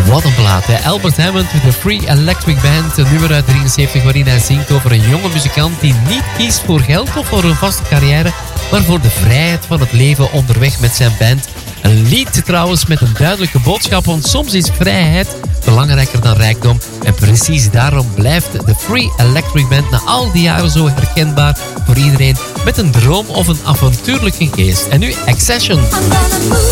Wat een plaat, hè? Albert Hammond with the Free Electric Band. Een nummer uit 73 waarin hij zingt over een jonge muzikant die niet kiest voor geld of voor een vaste carrière, maar voor de vrijheid van het leven onderweg met zijn band. Een lied trouwens met een duidelijke boodschap, want soms is vrijheid belangrijker dan rijkdom. En precies daarom blijft de Free Electric Band na al die jaren zo herkenbaar voor iedereen met een droom of een avontuurlijke geest. En nu Accession.